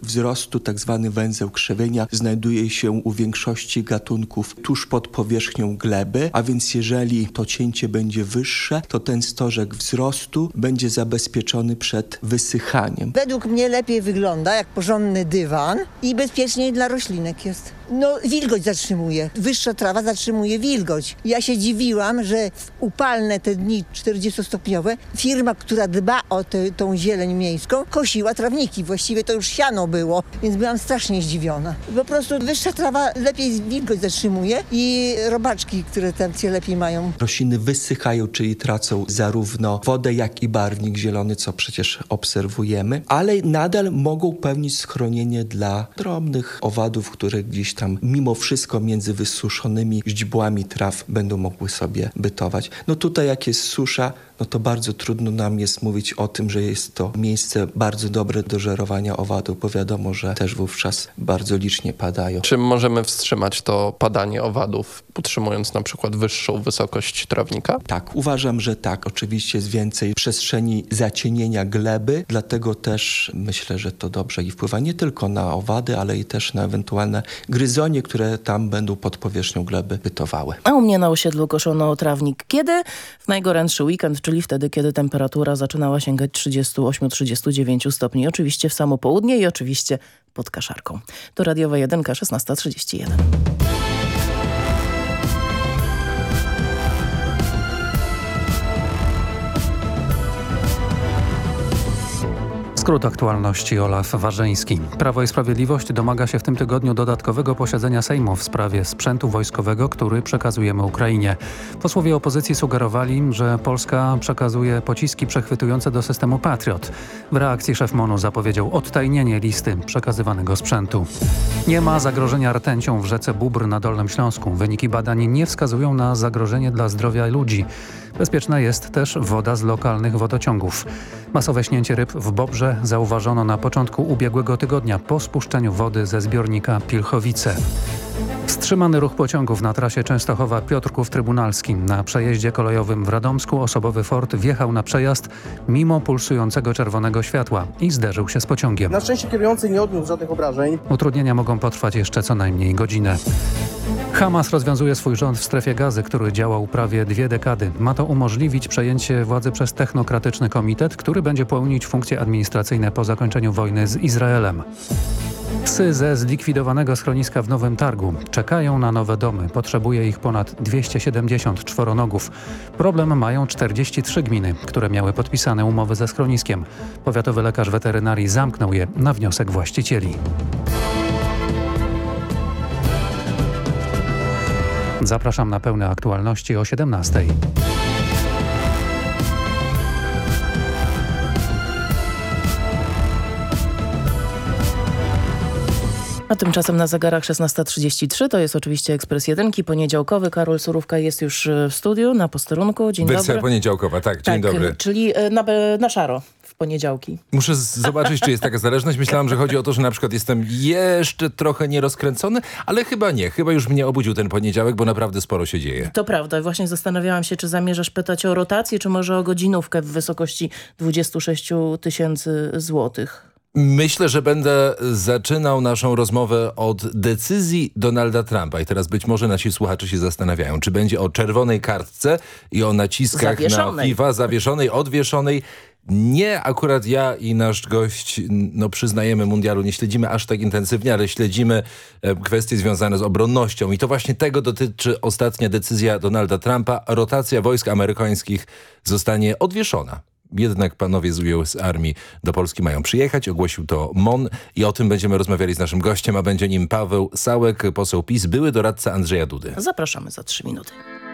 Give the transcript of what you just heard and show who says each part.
Speaker 1: wzrostu, tak zwany węzeł krzewienia, znajduje się u większości gatunków tuż pod powierzchnią gleby, a więc jeżeli to cięcie będzie wyższe, to ten stożek wzrostu będzie zabezpieczony przed wysychaniem.
Speaker 2: Według mnie lepiej wygląda jak porządny dywan i bezpieczniej dla roślinek jest. Wilgoć zatrzymuje. Wyższa trawa zatrzymuje wilgoć. Ja się dziwiłam, że w upalne te dni 40-stopniowe firma, która dba o tą zieleń miejską, kosiła trawniki. Właściwie to już siano było, więc byłam strasznie zdziwiona. Po prostu wyższa trawa lepiej wilgoć zatrzymuje i robaczki, które tam się lepiej mają.
Speaker 1: Rośliny wysychają, czyli tracą zarówno wodę, jak i barwnik zielony, co przecież obserwujemy, ale nadal mogą pełnić schronienie dla drobnych owadów, które gdzieś tam mimo wszystko między wysuszonymi źdźbłami traw będą mogły sobie bytować. Tutaj jak jest susza, to bardzo trudno nam jest mówić o tym, że jest to miejsce bardzo dobre do żerowania owadów, bo wiadomo, że też wówczas bardzo licznie padają.
Speaker 3: Czy możemy wstrzymać to padanie owadów, utrzymując na przykład wyższą wysokość trawnika?
Speaker 1: Tak, uważam, że tak. Oczywiście jest więcej przestrzeni zacienienia gleby, dlatego też myślę, że to dobrze i wpływa nie tylko na owady, ale i też na ewentualne gryzonie, które tam będą pod powierzchnią gleby bytowały.
Speaker 4: A u mnie na osiedlu koszono trawnik kiedy? W najgorętszy weekend, czyli wtedy, kiedy temperatura zaczynała sięgać 38-39 stopni. Oczywiście w samo południe i oczywiście pod kaszarką. To Radiowa 1, 16:31.
Speaker 5: Skrót aktualności. Olaf Warzyński. Prawo i Sprawiedliwość domaga się w tym tygodniu dodatkowego posiedzenia Sejmu w sprawie sprzętu wojskowego, który przekazujemy Ukrainie. Posłowie opozycji sugerowali, że Polska przekazuje pociski przechwytujące do systemu Patriot. W reakcji szef MON-u zapowiedział odtajnienie listy przekazywanego sprzętu. Nie ma zagrożenia rtęcią w rzece Bóbr na Dolnym Śląsku. Wyniki badań nie wskazują na zagrożenie dla zdrowia ludzi. Bezpieczna jest też woda z lokalnych wodociągów. Masowe śnięcie ryb w Bobrze zauważono na początku ubiegłego tygodnia po spuszczeniu wody ze zbiornika Pilchowice. Wstrzymany ruch pociągów na trasie Częstochowa-Piotrków Trybunalski. Na przejeździe kolejowym w Radomsku osobowy Ford wjechał na przejazd mimo pulsującego czerwonego światła i zderzył się z pociągiem.
Speaker 6: Na szczęście kierujący nie odniósł żadnych obrażeń.
Speaker 5: Utrudnienia mogą potrwać jeszcze co najmniej godzinę. Hamas rozwiązuje swój rząd w strefie Gazy, który działał prawie 2 dekady. Ma to umożliwić przejęcie władzy przez technokratyczny komitet, który będzie pełnić funkcje administracyjne po zakończeniu wojny z Izraelem. Psy ze zlikwidowanego schroniska w Nowym Targu czekają na nowe domy. Potrzebuje ich ponad 270 czworonogów. Problem mają 43 gminy, które miały podpisane umowy ze schroniskiem. Powiatowy lekarz weterynarii zamknął je na wniosek właścicieli. Zapraszam na pełne aktualności o 17:00.
Speaker 4: A tymczasem na zegarach 16:33, to jest oczywiście Ekspres Jedynki, poniedziałkowy. Karol Surówka jest już w studiu, na posterunku. Dzień
Speaker 7: Wersja
Speaker 4: dobry.
Speaker 7: poniedziałkowa, tak, dzień dobry.
Speaker 4: Czyli na szaro w poniedziałki.
Speaker 7: Muszę zobaczyć, czy jest taka zależność. Myślałam, że chodzi o to, że na przykład jestem jeszcze trochę nierozkręcony, ale chyba nie. Chyba już mnie obudził ten poniedziałek, bo naprawdę sporo się dzieje.
Speaker 4: To prawda. Właśnie zastanawiałam się, czy zamierzasz pytać o rotację, czy może o godzinówkę w wysokości 26 000 złotych.
Speaker 7: Myślę, że będę zaczynał naszą rozmowę od decyzji Donalda Trumpa. I teraz być może nasi słuchacze się zastanawiają, czy będzie o czerwonej kartce i o naciskach
Speaker 4: zawieszonej.
Speaker 7: na FIFA, zawieszonej, odwieszonej. Nie, akurat ja i nasz gość, przyznajemy, mundialu nie śledzimy aż tak intensywnie, ale śledzimy kwestie związane z obronnością. I to właśnie tego dotyczy ostatnia decyzja Donalda Trumpa. Rotacja wojsk amerykańskich zostanie odwieszona. Jednak panowie z US Army do Polski mają przyjechać, ogłosił to MON i o tym będziemy rozmawiali z naszym gościem, a będzie nim Paweł Sałek, poseł PiS, były doradca Andrzeja Dudy.
Speaker 4: Zapraszamy za 3 minuty.